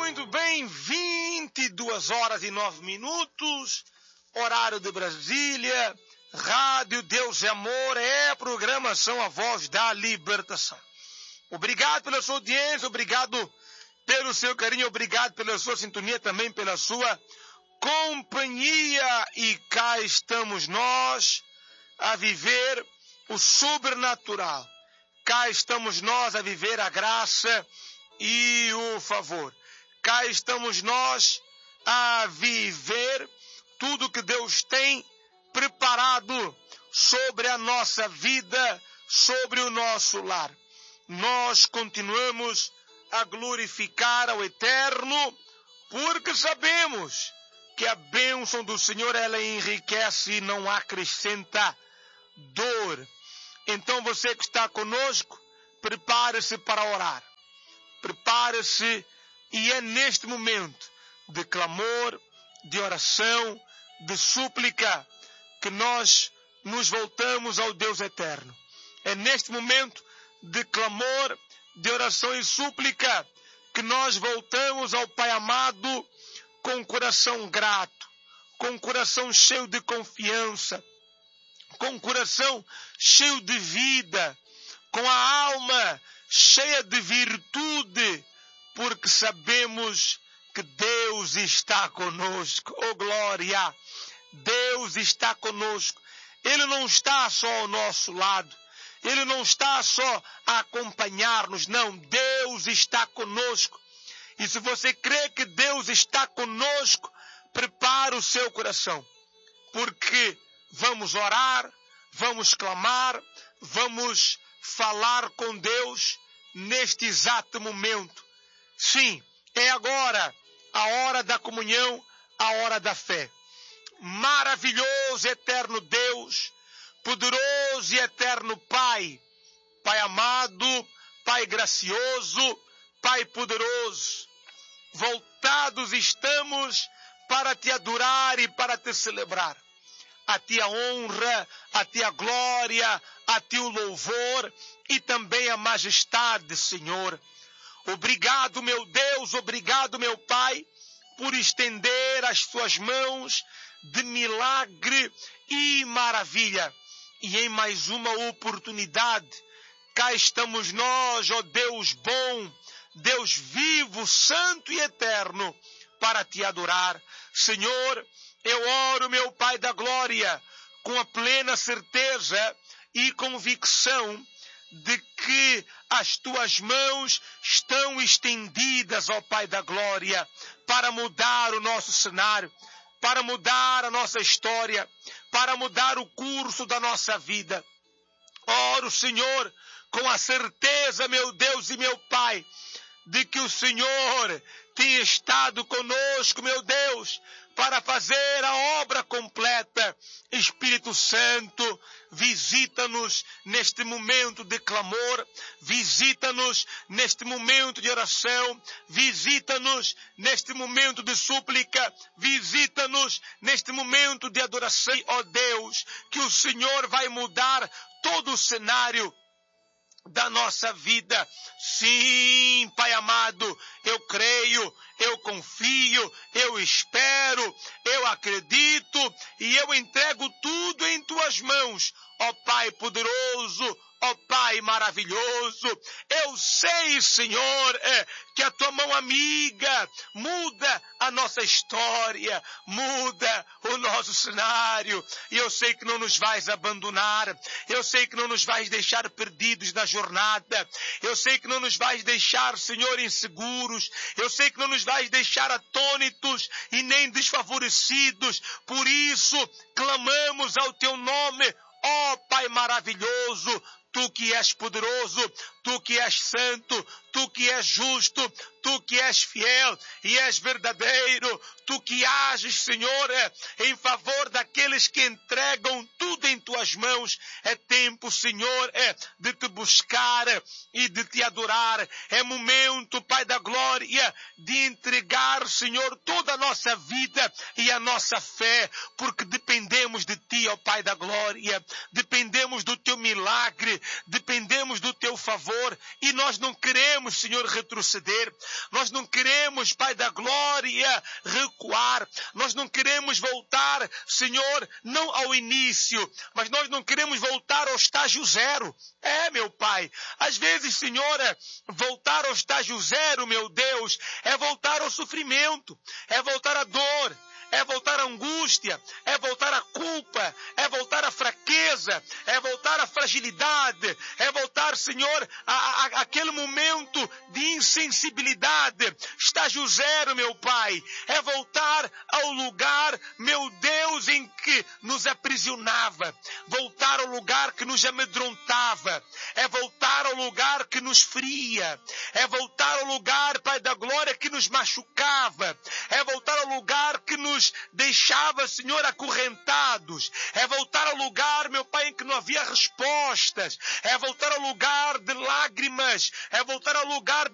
Muito bem, 22h09, horário de Brasília, Rádio Deus e Amor, é a programação A Voz da Libertação. Obrigado pela sua audiência, obrigado pelo seu carinho, obrigado pela sua sintonia, também pela sua companhia. E cá estamos nós a viver o sobrenatural. Cá estamos nós a viver a graça e o favor. Cá estamos nós a viver tudo que Deus tem preparado sobre a nossa vida, sobre o nosso lar. Nós continuamos a glorificar ao Eterno, porque sabemos que a bênção do Senhor, ela enriquece e não acrescenta dor. Então você que está conosco, prepare-se para orar. Prepare-se, e é neste momento de clamor, de oração, de súplica, que nós nos voltamos ao Deus eterno. É neste momento de clamor, de oração e súplica, que nós voltamos ao Pai amado com coração grato, com coração cheio de confiança, com coração cheio de vida, com a alma cheia de virtude, porque sabemos que Deus está conosco. Oh, glória! Deus está conosco. Ele não está só ao nosso lado. Ele não está só a acompanhar-nos. Não, Deus está conosco. E se você crê que Deus está conosco, prepare o seu coração. Porque vamos orar, vamos clamar, vamos falar com Deus neste exato momento. Sim, é agora a hora da comunhão, a hora da fé. Maravilhoso, eterno Deus, poderoso e eterno Pai, Pai amado, Pai gracioso, Pai poderoso, voltados estamos para te adorar e para te celebrar. A ti a honra, a ti a glória, a ti o louvor e também a majestade, Senhor. Obrigado, meu Deus, obrigado, meu Pai, por estender as tuas mãos de milagre e maravilha. E em mais uma oportunidade, cá estamos nós, ó Deus bom, Deus vivo, santo e eterno, para te adorar. Senhor, eu oro, meu Pai da glória, com a plena certeza e convicção de que as tuas mãos estão estendidas, ó Pai da glória, para mudar o nosso cenário, para mudar a nossa história, para mudar o curso da nossa vida. Oro, Senhor, com a certeza, meu Deus e meu Pai, de que o Senhor tem estado conosco, meu Deus, para fazer a obra completa. Espírito Santo, visita-nos neste momento de clamor, visita-nos neste momento de oração, visita-nos neste momento de súplica, visita-nos neste momento de adoração. Ó Deus, que o Senhor vai mudar todo o cenário da nossa vida. Sim, Pai amado, eu creio, eu confio, eu espero, eu acredito e eu entrego tudo em tuas mãos, ó Pai poderoso, ó Pai maravilhoso. Eu sei, Senhor, que a tua mão amiga muda a nossa história, muda o nosso cenário. E eu sei que não nos vais abandonar. Eu sei que não nos vais deixar perdidos na jornada. Eu sei que não nos vais deixar, Senhor, inseguros. Eu sei que não nos vais deixar atônitos e nem desfavorecidos. Por isso, clamamos ao teu nome, ó Pai maravilhoso. Tu que és poderoso, tu que és santo, tu que és justo, tu que és fiel e és verdadeiro, tu que ages, Senhor, em favor daqueles que entregam tudo em tuas mãos. É tempo, Senhor, de te buscar e de te adorar. É momento, Pai da glória, de entregar, Senhor, toda a nossa vida e a nossa fé, porque dependemos de Ti, ó Pai da glória, dependemos do Teu milagre, dependemos do Teu favor, e nós não queremos, Senhor, retroceder, nós não queremos, Pai da glória, recuar, nós não queremos voltar, Senhor, não ao início, mas nós não queremos voltar ao estágio zero. Meu Pai, às vezes, Senhor, voltar ao estágio zero, meu Deus, é voltar ao sofrimento, é voltar à dor, é voltar à angústia, é voltar à culpa, é voltar à fraqueza, é voltar à fragilidade, é voltar, Senhor, àquele momento de insensibilidade, estágio zero, meu Pai, é voltar ao lugar, meu Deus, em que nos aprisionava, voltar ao lugar que nos amedrontava, é voltar ao lugar que nos feria, é voltar ao lugar, Pai da glória, que nos machucava, é voltar ao lugar que nos deixava, Senhor, acorrentados, é voltar ao lugar, meu Pai, em que não havia respostas, é voltar ao lugar de lágrimas, é voltar ao lugar